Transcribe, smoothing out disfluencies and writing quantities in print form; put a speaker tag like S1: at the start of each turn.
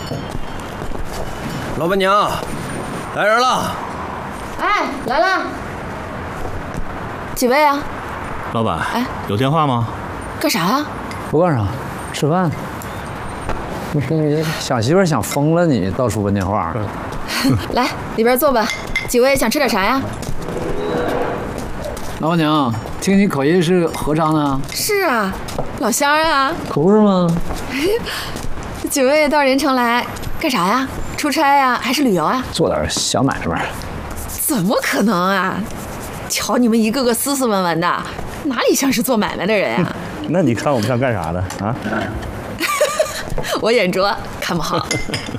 S1: 老板娘，来人了！
S2: 哎，来了。几位啊？
S3: 老板，
S2: 哎，
S3: 有电话吗？
S2: 干啥呀？
S4: 不干啥，吃饭。你想媳妇想疯了你，到处问电话。
S2: 来，里边坐吧。几位想吃点啥呀？
S4: 老板娘，听你口音是合昌的啊？
S2: 是啊，老乡啊。
S4: 可不是吗？
S2: 几位到任城来干啥呀？出差呀，还是旅游啊？
S4: 做点小买卖。
S2: 怎么可能啊？瞧你们一个个斯斯文文的，哪里像是做买卖的人呀？
S3: 那你看我们像干啥的啊？
S2: 我眼拙，看不好。